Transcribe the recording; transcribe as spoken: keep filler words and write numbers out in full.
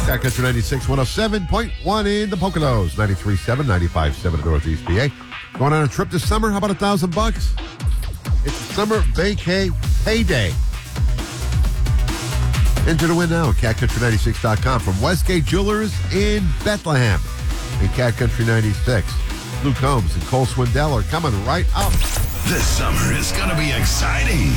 Cat Country ninety-six, one oh seven point one in the Poconos, ninety-three point seven, ninety-five point seven in Northeast P A. Going on a trip this summer? How about a thousand bucks? It's summer vacay payday. Enter to win now at cat country ninety-six dot com from Westgate Jewelers in Bethlehem. And Cat Country ninety-six. Luke Combs and Cole Swindell are coming right up. This summer is going to be exciting.